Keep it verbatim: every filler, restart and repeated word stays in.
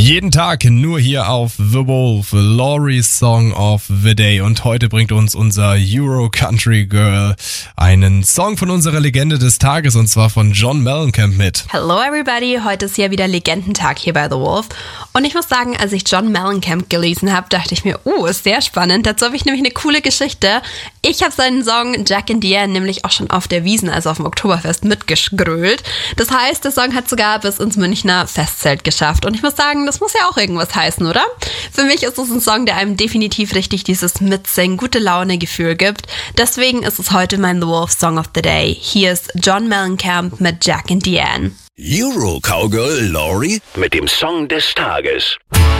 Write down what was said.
Jeden Tag nur hier auf The Wolf, Laurie's Song of the Day. Und heute bringt uns unser Euro Country Girl einen Song von unserer Legende des Tages, und zwar von John Mellencamp mit. Hello everybody, heute ist ja wieder Legendentag hier bei The Wolf. Und ich muss sagen, als ich John Mellencamp gelesen habe, dachte ich mir, uh, ist sehr spannend. Dazu habe ich nämlich eine coole Geschichte. Ich habe seinen Song Jack and Diane nämlich auch schon auf der Wiesn, also auf dem Oktoberfest, mitgegrölt. Das heißt, der Song hat sogar bis ins Münchner Festzelt geschafft. Und ich muss sagen, das muss ja auch irgendwas heißen, oder? Für mich ist es ein Song, der einem definitiv richtig dieses Mitsingen, gute Laune-Gefühl gibt. Deswegen ist es heute mein The Wolf Song of the Day. Hier ist John Mellencamp mit Jack and Diane. Euro Cowgirl Laurie mit dem Song des Tages.